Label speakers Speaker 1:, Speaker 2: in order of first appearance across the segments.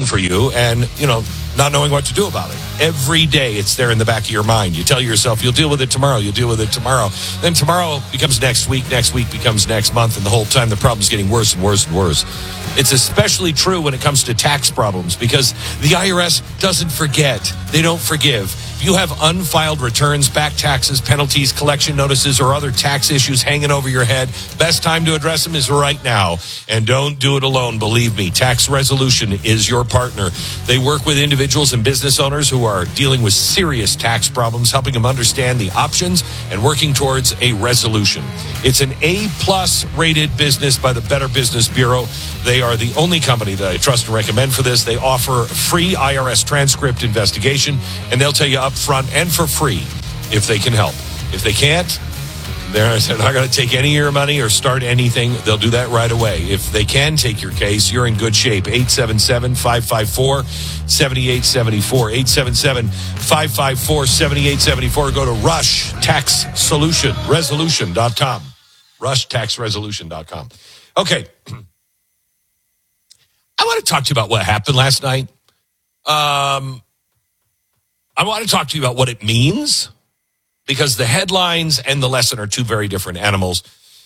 Speaker 1: waiting for you and, not knowing what to do about it. Every day it's there in the back of your mind. You tell yourself, you'll deal with it tomorrow. You'll deal with it tomorrow. Then tomorrow becomes next week. Next week becomes next month. And the whole time the problem's getting worse and worse and worse. It's especially true when it comes to tax problems because the IRS doesn't forget. They don't forgive. If you have unfiled returns, back taxes, penalties, collection notices, or other tax issues hanging over your head, best time to address them is right now. And don't do it alone. Believe me, Tax Resolution is your partner. They work with individuals and business owners who are dealing with serious tax problems, helping them understand the options and working towards a resolution. It's an A+ rated business by the Better Business Bureau. They are the only company that I trust and recommend for this. They offer free IRS transcript investigation, and they'll tell you up front and for free if they can help. If they can't, they're not going to take any of your money or start anything. They'll do that right away. If they can take your case, you're in good shape. 877-554-7874. 877-554-7874. Go to RushTaxResolution.com. RushTaxResolution.com. Okay. I want to talk to you about what happened last night. I want to talk to you about what it means, because the headlines and the lesson are two very different animals.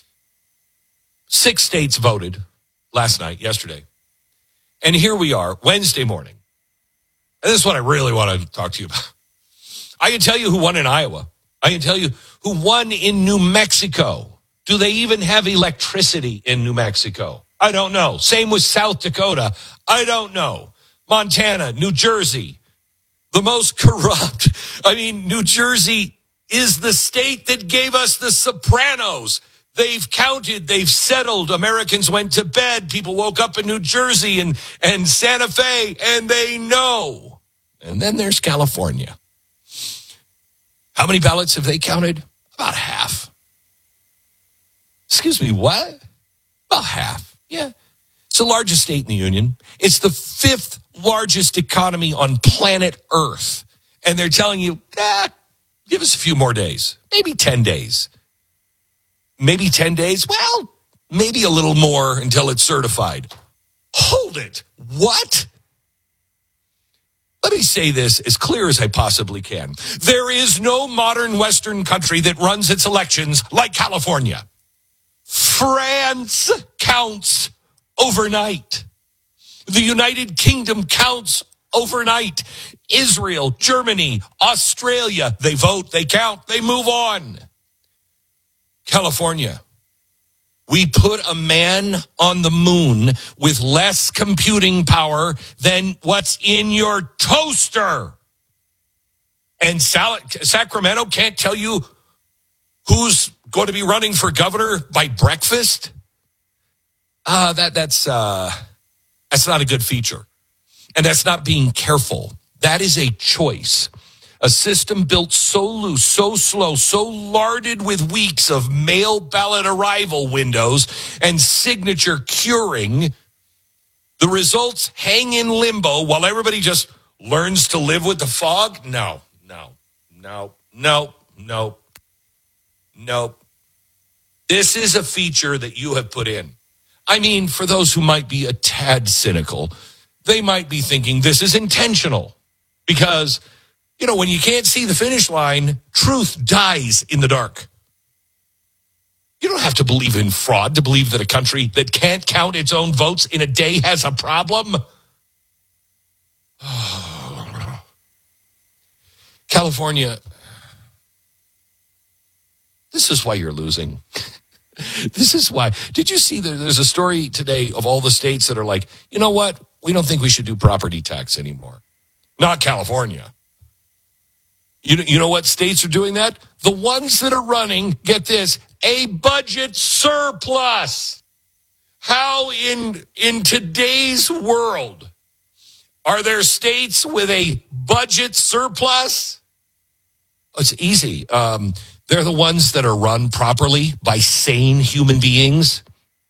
Speaker 1: 6 states voted yesterday. And here we are, Wednesday morning. And this is what I really want to talk to you about. I can tell you who won in Iowa. I can tell you who won in New Mexico. Do they even have electricity in New Mexico? I don't know. Same with South Dakota. I don't know. Montana, New Jersey, the most corrupt. New Jersey is the state that gave us The Sopranos. They've counted, they've settled. Americans went to bed. People woke up in New Jersey and Santa Fe, and they know. And then there's California. How many ballots have they counted? About half. Excuse me, what? About half. Yeah. It's the largest state in the union. It's the 5th largest economy on planet Earth. And they're telling you, give us a few more days. Maybe 10 days. Maybe 10 days? Well, maybe a little more until it's certified. Hold it. What? Let me say this as clear as I possibly can. There is no modern Western country that runs its elections like California. France counts overnight. The United Kingdom counts overnight. Israel, Germany, Australia, they vote, they count, they move on. California, we put a man on the moon with less computing power than what's in your toaster. And Sacramento can't tell you who's going to be running for governor by breakfast? That's not a good feature. And that's not being careful. That is a choice. A system built so loose, so slow, so larded with weeks of mail ballot arrival windows and signature curing. The results hang in limbo while everybody just learns to live with the fog? No. This is a feature that you have put in. For those who might be a tad cynical, they might be thinking this is intentional because, when you can't see the finish line, truth dies in the dark. You don't have to believe in fraud to believe that a country that can't count its own votes in a day has a problem. California, this is why you're losing. This is why. Did you see there's a story today of all the states that are like, you know what? We don't think we should do property tax anymore. Not California. You know what states are doing that? The ones that are running, get this, a budget surplus. How in today's world are there states with a budget surplus? It's easy. They're the ones that are run properly by sane human beings.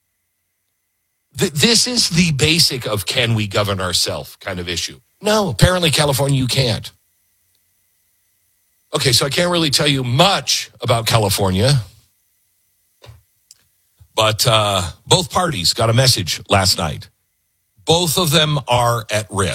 Speaker 1: This is the basic of can we govern ourselves kind of issue. No, apparently California, you can't. Okay, so I can't really tell you much about California, but both parties got a message last night. Both of them are at risk.